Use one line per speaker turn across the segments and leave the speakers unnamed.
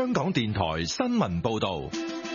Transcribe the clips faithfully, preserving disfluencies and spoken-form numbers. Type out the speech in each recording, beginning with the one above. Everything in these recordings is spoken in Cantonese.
香港電台新聞報道。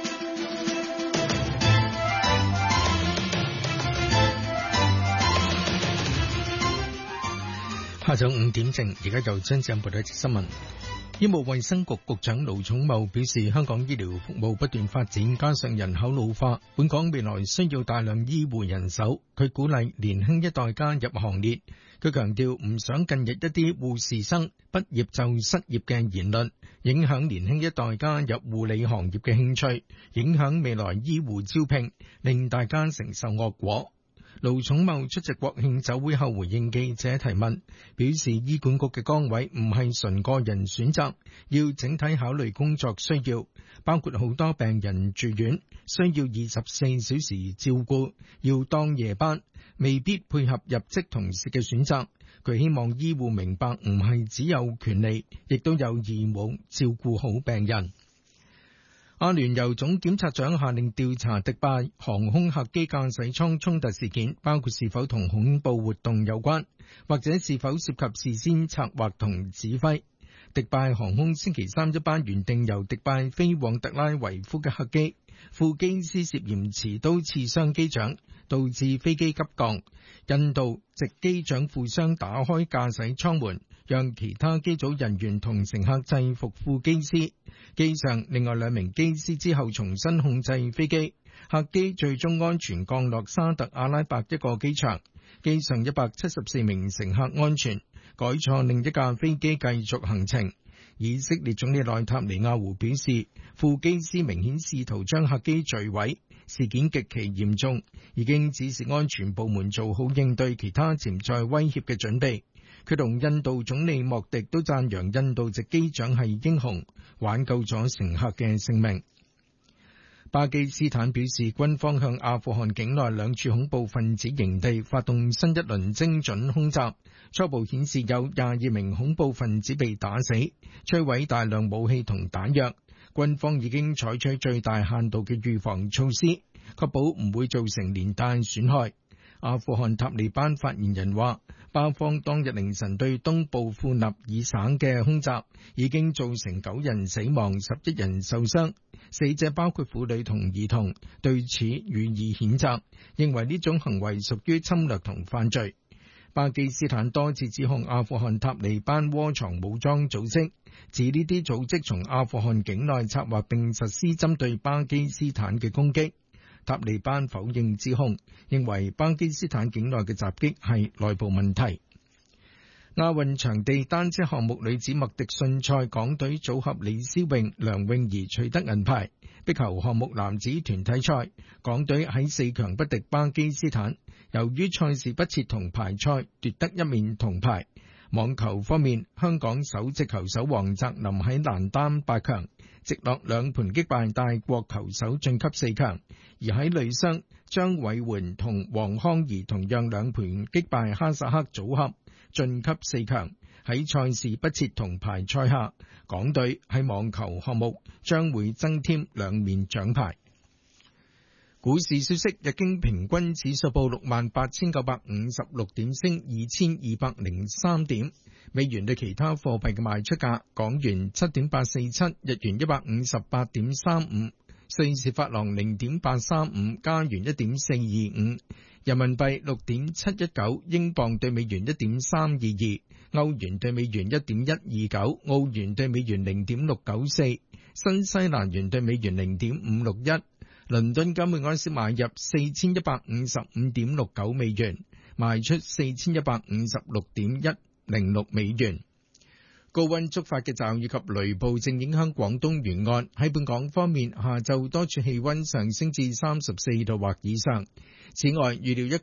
下晝五點正，而家又將正報道一節新聞。醫務衛生局局長盧寵茂表示，香港醫療服務不斷發展，加上人口老化，本港未來需要大量醫護人手。佢鼓勵年輕一代加入行列。佢強調唔想近日一啲護士生畢業就失業嘅言論，影響年輕一代加入護理行業嘅興趣，影響未來醫護招聘，令大家承受惡果。盧寵茂出席國慶酒會後回應記者提問，表示醫管局嘅崗位唔係純個人選擇，要整體考慮工作需要，包括好多病人住院，需要二十四小時照顧，要當夜班，未必配合入職同事嘅選擇。佢希望醫護明白唔係只有權利，亦都有義務照顧好病人。阿聯酋總檢察長下令調查迪拜航空客機駕駛艙衝突事件，包括是否同恐怖活動有關，或者是否涉及事先策劃同指揮。迪拜航空星期三一班原定由迪拜飛往特拉維夫嘅客機，副機師涉嫌持刀刺傷機長，導致飛機急降。印度籍機長負傷打開駕駛艙門，讓其他機組人員同乘客制服副機師。機上另外兩名機師之後重新控制飛機，客機最終安全降落沙特阿拉伯一個機場。機上一百七十四名乘客安全，改坐另一架飛機繼續行程。以色列總理內塔尼亞胡表示，副機師明顯試圖將客機墜毀，事件極其嚴重，已經指示安全部門做好應對其他潛在威脅嘅準備。佢同印度總理莫迪都讚揚印度籍機長係英雄，挽救咗乘客嘅性命。巴基斯坦表示，軍方向阿富汗境內兩處恐怖分子營地發動新一輪精準空襲，初步顯示有廿二名恐怖分子被打死，摧毀大量武器同彈藥。軍方已經採取最大限度嘅預防措施，確保唔會造成連帶損害。阿富汗塔利班發言人話，巴方當日凌晨對東部庫納爾省嘅空襲已經造成九人死亡、十一人受傷，死者包括婦女同兒童，對此予以譴責，認為呢種行為屬於侵略同犯罪。巴基斯坦多次指控阿富汗塔利班窩藏武裝組織，指呢啲組織從阿富汗境內策劃並實施針對巴基斯坦嘅攻擊。塔利班否認指控，認為巴基斯坦境內嘅襲擊係內部問題。亞運場地單車項目女子麥迪遜賽，港隊組合李思穎、梁詠儀取得銀牌。壁球項目男子團體賽，港隊喺四強不敵巴基斯坦，由於賽事不設銅牌賽，奪得一面銅牌。網球方面，香港首席球手黃澤林喺男單八強直落兩盤擊敗大國球手晉級四強，而喺女雙張偉媛同黃康怡同樣兩盤擊敗哈薩克組合晉級四強。喺賽事不設銅牌賽下，港隊喺網球項目將會增添兩面獎牌。股市消息，日經平均指數報六萬八千九百五十六點，升二千二百零三點。美元對其他貨幣嘅賣出價，港元七點八四七，日元一百五十八點三五，瑞士法郎零點八三五，加元一點四二五，人民幣六點七一九，英鎊對美元一點三二二，歐元對美元一點一二九，澳元對美元零點六九四，新西蘭元對美元零點五六一。倫敦金每安士買入四千一百五十五點六九美元，賣出四千一百五十六點一零六美元。高溫觸發嘅驟雨及雷暴正影響廣東沿岸。喺本港方面，下晝多處氣溫上升至三十四度或以上。此外，預料一